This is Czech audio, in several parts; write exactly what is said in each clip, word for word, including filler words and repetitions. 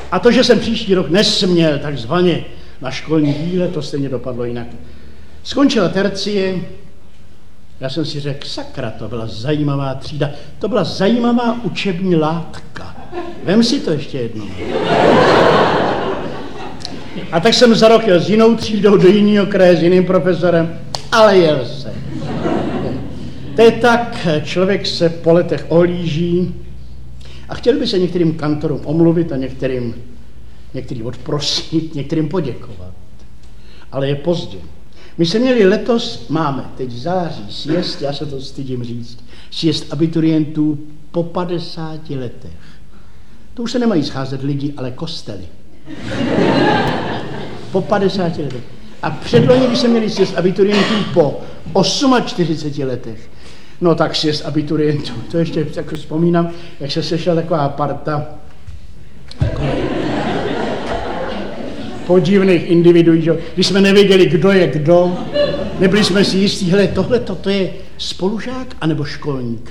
A to, že jsem příští rok nesměl takzvaně na školní díle, to stejně dopadlo jinak. Skončila tercie, já jsem si řekl, sakra, to byla zajímavá třída, to byla zajímavá učební látka. Vem si to ještě jednou. A tak jsem za rok jel s jinou třídou do jiného kraje, s jiným profesorem, ale jel se. To je tak, člověk se po letech ohlíží a chtěl by se některým kantorům omluvit a některým, některým odprosit, některým poděkovat. Ale je pozdě. My se měli letos, máme teď v září, sjezd, já se to stydím říct, sjezd abiturientů po padesáti letech. To už se nemají scházet lidi, ale kostely. Po padesáti letech. A předloni, když se měli sjezd abiturientů po čtyřiceti osmi letech, no tak sjezd abiturientů, to ještě tak vzpomínám, jak se sešla taková parta podivných individuí, že? Když jsme nevěděli, kdo je kdo, nebyli jsme si jistí, hele, tohle to je spolužák anebo školník.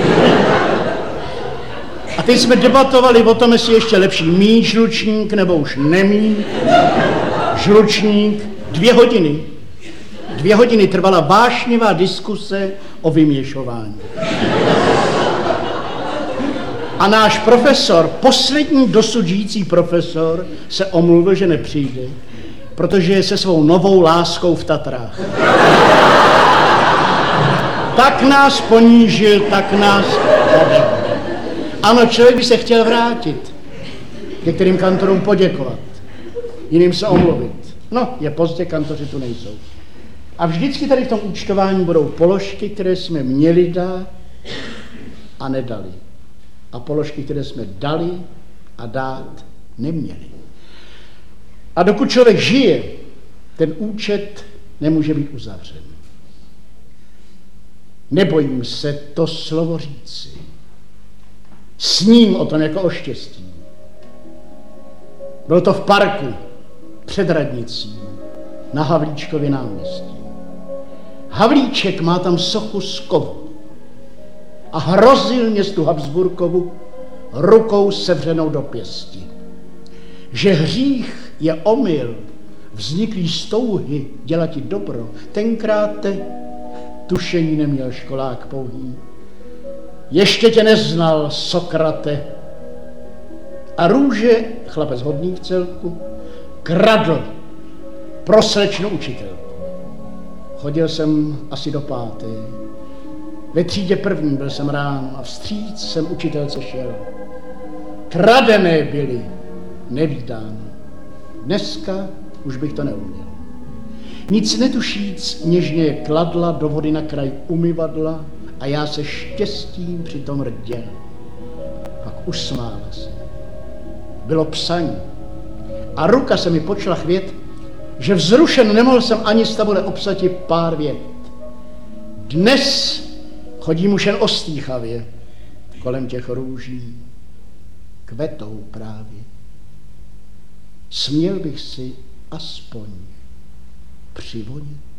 A teď jsme debatovali o tom, jestli ještě lepší mít žlučník nebo už nemít žlučník. Dvě hodiny. Dvě hodiny trvala vášnivá diskuse o vyměšování. A náš profesor, poslední dosud žijící profesor, se omluvil, že nepřijde, protože je se svou novou láskou v Tatrách. Tak nás ponížil, tak nás ponížil. Ano, člověk by se chtěl vrátit, některým kantorům poděkovat, jiným se omluvit. No, je pozdě, kantoři tu nejsou. A vždycky tady v tom účtování budou položky, které jsme měli dát a nedali. A položky, které jsme dali a dát neměli. A dokud člověk žije, ten účet nemůže být uzavřen. Nebojím se to slovo říci. Sním o tom jako o štěstí. Bylo to v parku před radnicí na Havlíčkově náměstí. Havlíček má tam sochu z kovu a hrozil městu Habsburkovu rukou sevřenou do pěsti, že hřích je omyl vzniklý z touhy dělati dobro. Tenkrát tušení neměl školák pouhý. Ještě tě neznal, Sokrate. A růže, chlapec hodný v celku, kradl pro slečnu učitelku. Chodil jsem asi do páté. Ve třídě první byl jsem ráno a vstříc jsem učitelce šel. Kradené byly, nevídáno. Dneska už bych to neuměl. Nic netušíc něžně je kladla do vody na kraj umyvadla a já se štěstím přitom rděl. Pak usmála se. Bylo psaní. A ruka se mi počala chvět, že vzrušen nemohl jsem ani z tabule obsati pár vět. Dnes chodím už jen ostýchavě kolem těch růží. Kvetou právě. Směl bych si aspoň přivonit